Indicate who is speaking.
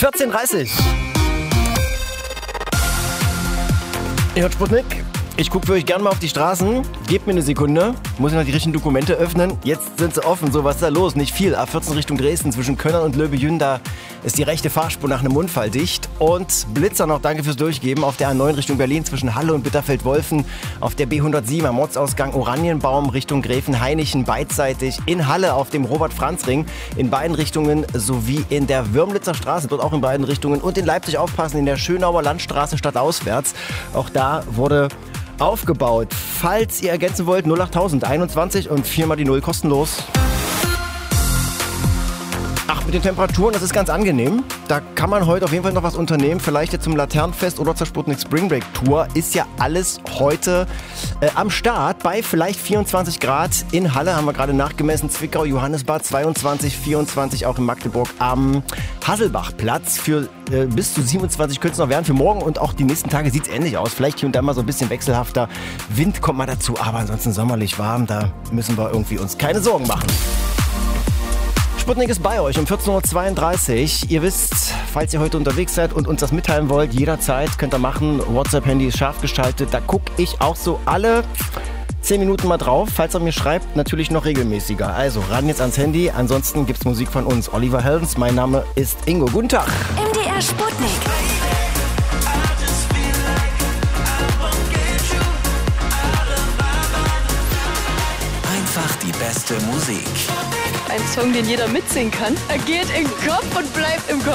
Speaker 1: 14:30. Ihr hört Sputnik. Ich gucke für euch gerne mal auf die Straßen. Gebt mir eine Sekunde. Muss ich noch die richtigen Dokumente öffnen. Jetzt sind sie offen. So, was ist da los? Nicht viel. A14 Richtung Dresden zwischen Könnern und Löbejün. Da ist die rechte Fahrspur nach einem Unfall dicht. Und Blitzer noch, danke fürs Durchgeben. Auf der A9 Richtung Berlin zwischen Halle und Bitterfeld-Wolfen. Auf der B107 am Ortsausgang Oranienbaum Richtung Gräfenhainichen beidseitig. In Halle auf dem Robert-Franz-Ring in beiden Richtungen sowie in der Würmlitzer Straße, dort auch in beiden Richtungen. Und in Leipzig aufpassen in der Schönauer Landstraße stadtauswärts. Auch da wurde aufgebaut. Falls ihr ergänzen wollt, 08000 21 und 4 mal die 0 kostenlos. Ach, mit den Temperaturen, das ist ganz angenehm. Da kann man heute auf jeden Fall noch was unternehmen. Vielleicht jetzt zum Laternenfest oder zur Sputnik Spring Break Tour. Ist ja alles heute am Start bei vielleicht 24 Grad. In Halle haben wir gerade nachgemessen. Zwickau, Johannesbad 22, 24 auch in Magdeburg am Hasselbachplatz. Für bis zu 27 könnte es noch werden. Für morgen und auch die nächsten Tage sieht es ähnlich aus. Vielleicht hier und da mal so ein bisschen wechselhafter. Wind kommt mal dazu, aber ansonsten sommerlich warm. Da müssen wir irgendwie uns keine Sorgen machen. Sputnik ist bei euch um 14:32 Uhr. Ihr wisst, falls ihr heute unterwegs seid und uns das mitteilen wollt, jederzeit könnt ihr machen. WhatsApp-Handy ist scharf geschaltet. Da gucke ich auch so alle 10 Minuten mal drauf. Falls er mir schreibt, natürlich noch regelmäßiger. Also ran jetzt ans Handy. Ansonsten gibt's Musik von uns. Oliver Heldens, mein Name ist Ingo. Guten Tag.
Speaker 2: MDR Sputnik.
Speaker 3: Einfach die beste Musik.
Speaker 4: Ein Song, den jeder mitsingen kann. Er geht in den Kopf und bleibt im Kopf.